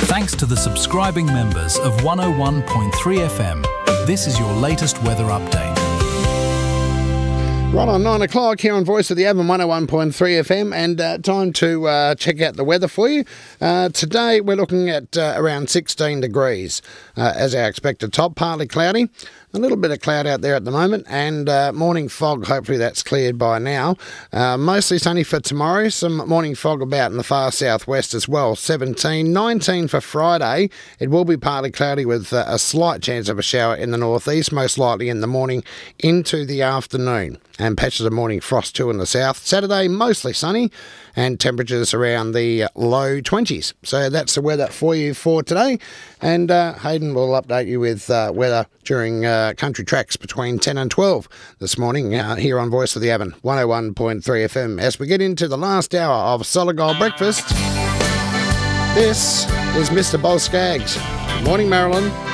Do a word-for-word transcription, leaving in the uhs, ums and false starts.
Thanks to the subscribing members of one oh one point three F M. This is your latest weather update. Right on nine o'clock here on Voice of the Avon one oh one point three F M, and uh, time to uh, check out the weather for you. Uh, today we're looking at uh, around sixteen degrees uh, as our expected top, partly cloudy. A little bit of cloud out there at the moment, and uh, morning fog, hopefully that's cleared by now. Uh, mostly sunny for tomorrow, some morning fog about in the far southwest as well. seventeen, nineteen for Friday. It will be partly cloudy with uh, a slight chance of a shower in the northeast, most likely in the morning into the afternoon. And patches of morning frost too in the south. Saturday, mostly sunny, and temperatures around the low twenties. So that's the weather for you for today. And uh, Hayden will update you with uh, weather during uh, country tracks between ten and twelve this morning uh, here on Voice of the Avon, one oh one point three F M. As we get into the last hour of Solid Gold Breakfast, this is Mister Boz Skaggs. Good morning, Marilyn.